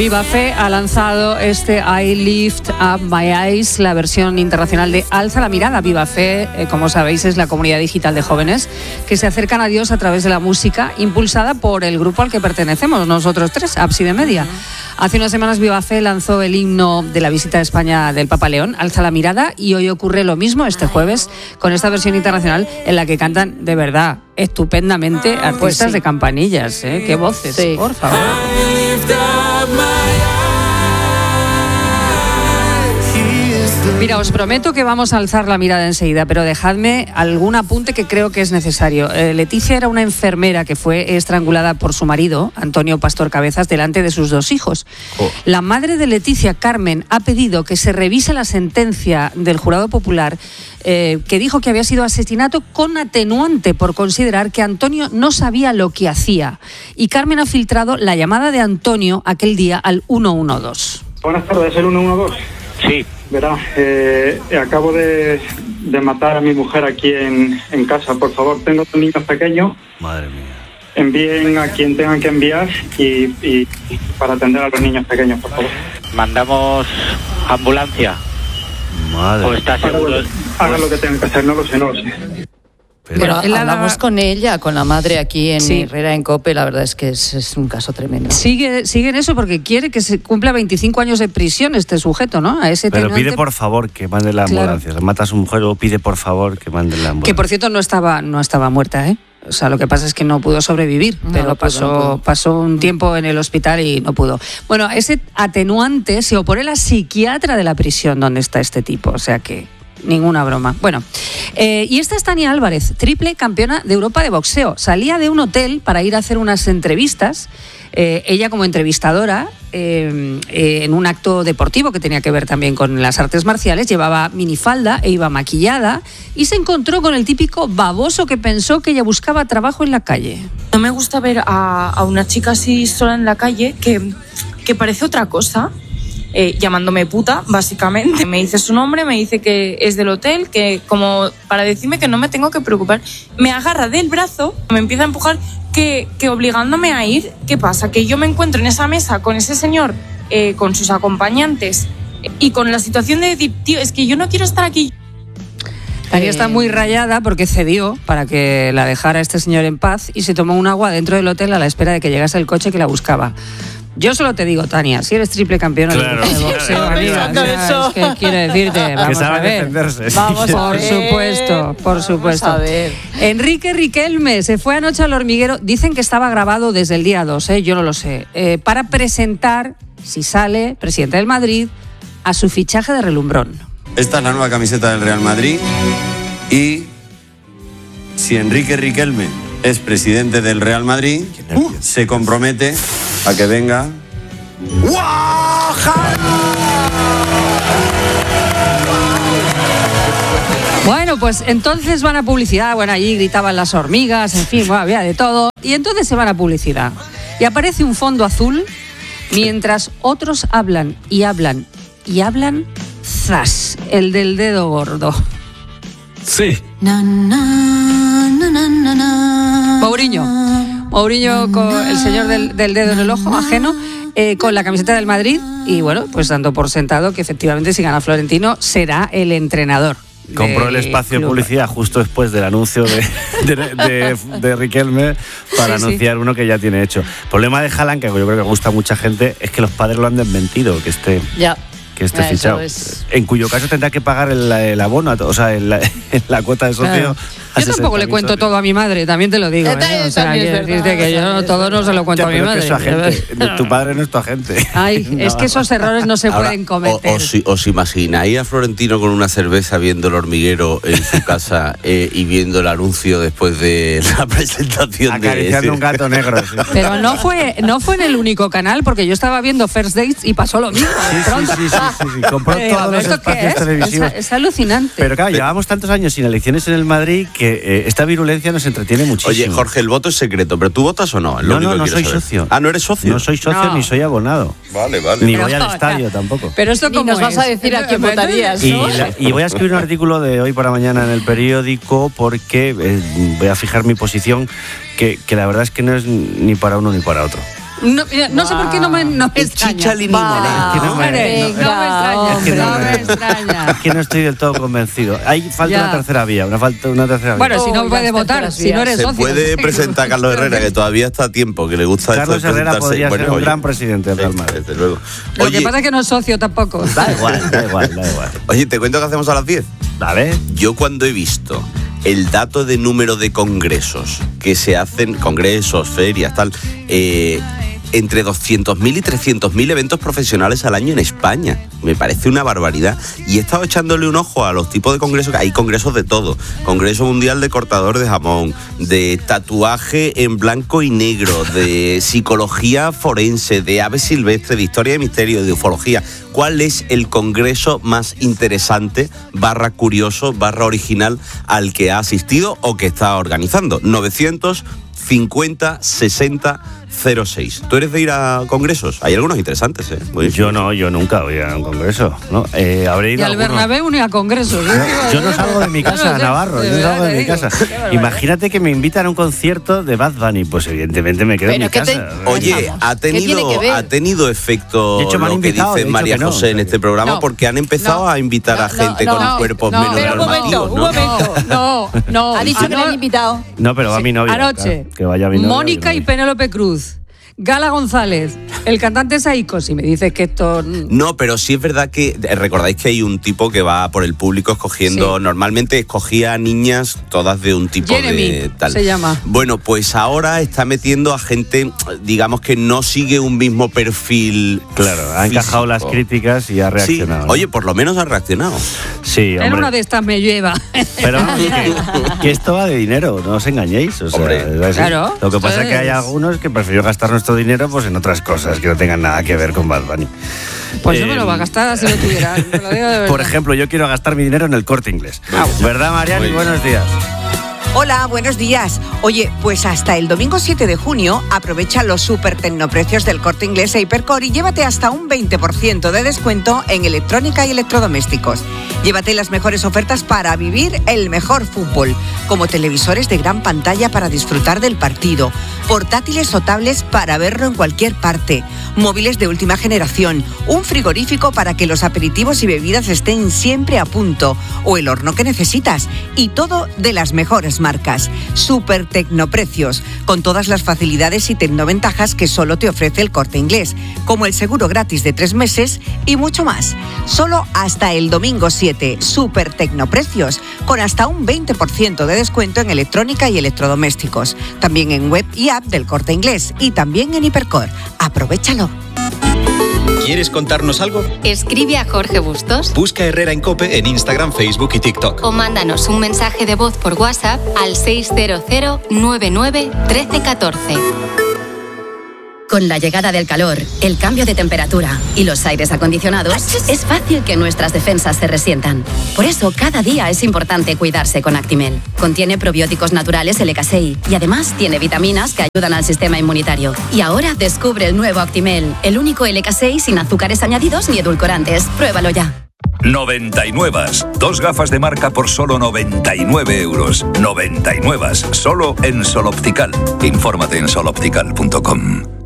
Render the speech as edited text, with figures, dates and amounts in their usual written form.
Viva Fe ha lanzado este I Lift Up My Eyes, la versión internacional de Alza la Mirada. Viva Fe, como sabéis, es la comunidad digital de jóvenes que se acercan a Dios a través de la música, impulsada por el grupo al que pertenecemos, nosotros tres, Ábside Media. Hace unas semanas Viva Fe lanzó el himno de la visita a España del Papa León, Alza la Mirada, y hoy ocurre lo mismo este jueves con esta versión internacional en la que cantan de verdad estupendamente artistas de campanillas. Qué voces, por favor. Mira, os prometo que vamos a alzar la mirada enseguida, pero dejadme algún apunte que creo que es necesario. Leticia era una enfermera que fue estrangulada por su marido, Antonio Pastor Cabezas, delante de sus 2 hijos. La madre de Leticia, Carmen, ha pedido que se revise la sentencia del jurado popular que dijo que había sido asesinato con atenuante por considerar que Antonio no sabía lo que hacía. Y Carmen ha filtrado la llamada de Antonio aquel día al 112. Buenas tardes, el 112. Sí. Verá, acabo de matar a mi mujer aquí en casa. Por favor, tengo 2 niños pequeños. Madre mía. Envíen a quien tengan que enviar y para atender a los niños pequeños, por favor. Mandamos ambulancia. Madre. ¿O está seguro? Hagan lo que tengan que hacer, no lo sé. Pero hablamos con ella, con la madre aquí en Herrera, en COPE. La verdad es que es un caso tremendo. Sigue en eso porque quiere que se cumpla 25 años de prisión este sujeto, ¿no? A ese Pero tenante. pide por favor que mande la ambulancia. Claro. Mata a su mujer o pide por favor que mande la ambulancia. Que por cierto no estaba muerta, ¿eh? O sea, lo que pasa es que no pudo sobrevivir, pero pasó un tiempo en el hospital y no pudo. Bueno, a ese atenuante se opone la psiquiatra de la prisión donde está este tipo, o sea que ninguna broma. Bueno, y esta es Tania Álvarez, triple campeona de Europa de boxeo. Salía de un hotel para ir a hacer unas entrevistas, ella como entrevistadora, en un acto deportivo que tenía que ver también con las artes marciales. Llevaba minifalda e iba maquillada y se encontró con el típico baboso que pensó que ella buscaba trabajo en la calle. No me gusta ver a una chica así sola en la calle que parece otra cosa. Llamándome puta, básicamente. Me dice su nombre, me dice que es del hotel, que como para decirme que no me tengo que preocupar. Me agarra del brazo, me empieza a empujar, que obligándome a ir. ¿Qué pasa? Que yo me encuentro en esa mesa con ese señor, con sus acompañantes, y con la situación de decir, tío, es que yo no quiero estar aquí. Tania está muy rayada porque cedió para que la dejara este señor en paz y se tomó un agua dentro del hotel a la espera de que llegase el coche que la buscaba. Yo solo te digo, Tania, si eres triple campeona de boxeo, amiga, es que quiero decirte, vamos que a ver. Vamos a ver. Por supuesto. A ver. Enrique Riquelme se fue anoche al Hormiguero. Dicen que estaba grabado desde el día 2, yo no lo sé, para presentar, si sale, presidente del Madrid, a su fichaje de relumbrón. Esta es la nueva camiseta del Real Madrid y si Enrique Riquelme es presidente del Real Madrid, se compromete a que venga. Bueno, pues entonces van a publicidad. Bueno, allí gritaban las hormigas, en fin, bueno, había de todo. Y entonces se van a publicidad. Y aparece un fondo azul mientras otros hablan y hablan y hablan. ¡Zas! El del dedo gordo. Sí. Mourinho con el señor del dedo en el ojo ajeno, con la camiseta del Madrid y bueno, pues dando por sentado que efectivamente si gana Florentino será el entrenador. Compró el espacio de publicidad justo después del anuncio de Riquelme para anunciar uno que ya tiene hecho. El problema de Haaland, que yo creo que gusta a mucha gente, es que los padres lo han desmentido, que esté fichado. En cuyo caso tendrá que pagar el abono, o sea, la cuota de socio. Yo tampoco le cuento todo a mi madre, también te lo digo. O sea, quiero decirte que yo todo no se lo cuento a mi madre. Tu padre no es tu agente. Ay, no. Es que esos errores no se pueden cometer. ¿Os imagináis a Florentino con una cerveza viendo El Hormiguero en su casa y viendo el anuncio después de la presentación? Acariciando un gato negro. Sí. Pero no fue en el único canal, porque yo estaba viendo First Dates y pasó lo mismo. Sí. Compró todos los espacios televisivos. Es alucinante. Pero claro, llevamos tantos años sin elecciones en el Madrid que esta virulencia nos entretiene muchísimo. Oye, Jorge, el voto es secreto, pero ¿tú votas o no? No soy socio. Ah, ¿no eres socio? No soy socio ni soy abonado. Vale. Ni voy al estadio tampoco. Pero esto como nos vas a decir a quién votarías, ¿no? Y voy a escribir un artículo de hoy para mañana en el periódico porque voy a fijar mi posición que la verdad es que no es ni para uno ni para otro. No sé por qué no me extraña. Chicha limonada. No me extraña. Es que no estoy del todo convencido. Falta una tercera vía. Bueno, si no puede votar, si no eres se socio. Se puede presentar a Carlos Herrera, que todavía está a tiempo, que le gusta Carlos esto de Herrera podría ser un gran presidente del Real Madrid. Desde luego. Lo que pasa es que no es socio tampoco. Da igual. Oye, ¿te cuento qué hacemos a las 10? Vale. Yo cuando he visto el dato de número de congresos que se hacen, congresos, ferias, tal, entre 200.000 y 300.000 eventos profesionales al año en España. Me parece una barbaridad. Y he estado echándole un ojo a los tipos de congresos. Hay congresos de todo. Congreso Mundial de Cortador de Jamón, de tatuaje en blanco y negro, de psicología forense, de ave silvestre, de historia de misterio, de ufología. ¿Cuál es el congreso más interesante, /curioso, /original al que ha asistido o que está organizando? 950 60 06. ¿Tú eres de ir a congresos? Hay algunos interesantes, ¿eh? Yo nunca voy a un congreso. ¿No? Habré ido y al Bernabéu ni a congresos. Yo no salgo de mi casa, Navarro. Yo no salgo de mi casa. Imagínate que me invitan a un concierto de Bad Bunny. Pues evidentemente me quedo en mi casa. Oye, ha tenido efecto lo que dice María José en este programa, porque han empezado a invitar a gente con cuerpos menos normativos. Un momento. No. Ha dicho que le han invitado. No, pero va mi novia. Anoche. Que vaya mi novia. Mónica y Penélope Cruz. Gala González, el cantante Saiko, si me dices que esto... No, pero sí es verdad que recordáis que hay un tipo que va por el público escogiendo, normalmente escogía a niñas todas de un tipo Jeremy, de tal. Se llama. Bueno, pues ahora está metiendo a gente, digamos que no sigue un mismo perfil. Claro, ha encajado las críticas y ha reaccionado. Sí. Oye, por lo menos ha reaccionado. Sí, hombre. En una de estas me lleva. Pero que esto va de dinero, no os engañéis. O sea, hombre, claro. Lo que pasa es que hay algunos que prefieren gastar nuestro dinero pues en otras cosas que no tengan nada que ver con Bad Bunny. Pues yo me lo va a gastar si lo tuviera. Me lo digo de verdad. Por ejemplo, yo quiero gastar mi dinero en el Corte Inglés. ¿Verdad, Mariani? Buenos días. Hola, buenos días. Oye, pues hasta el domingo 7 de junio aprovecha los super tecnoprecios del Corte Inglés e Hipercor y llévate hasta un 20% de descuento en electrónica y electrodomésticos. Llévate las mejores ofertas para vivir el mejor fútbol, como televisores de gran pantalla para disfrutar del partido, portátiles o tablets para verlo en cualquier parte, móviles de última generación, un frigorífico para que los aperitivos y bebidas estén siempre a punto, o el horno que necesitas, y todo de las mejores marcas. Super tecnoprecios, con todas las facilidades y tecnoventajas que solo te ofrece el Corte Inglés, como el seguro gratis de 3 meses y mucho más. Solo hasta el domingo 7, super tecnoprecios, con hasta un 20% de descuento en electrónica y electrodomésticos. También en web y app del Corte Inglés y también en Hipercor. ¡Aprovechalo! ¿Quieres contarnos algo? Escribe a Jorge Bustos. Busca Herrera en COPE en Instagram, Facebook y TikTok. O mándanos un mensaje de voz por WhatsApp al 600 99 1314. Con la llegada del calor, el cambio de temperatura y los aires acondicionados, es fácil que nuestras defensas se resientan. Por eso, cada día es importante cuidarse con Actimel. Contiene probióticos naturales LK6 y además tiene vitaminas que ayudan al sistema inmunitario. Y ahora descubre el nuevo Actimel, el único LK6 sin azúcares añadidos ni edulcorantes. Pruébalo ya. 99. 2 gafas de marca por solo 99 euros. 99. Solo en Sol Optical. Infórmate en soloptical.com.